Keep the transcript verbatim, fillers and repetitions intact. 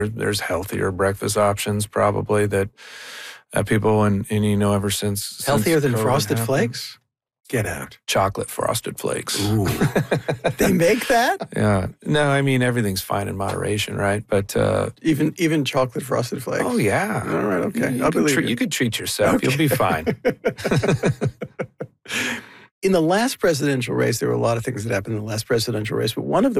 There's healthier breakfast options probably that uh, people, and, and you know, ever since... Healthier since than COVID Frosted happened, Flakes? Get out. Chocolate Frosted Flakes. Ooh. They make that? Yeah. No, I mean, everything's fine in moderation, right? But... Uh, even even chocolate Frosted Flakes? Oh, yeah. All right, okay. You, I'll you, believe treat, you. you could treat yourself. Okay. You'll be fine. In the last presidential race, there were a lot of things that happened in the last presidential race, but one of the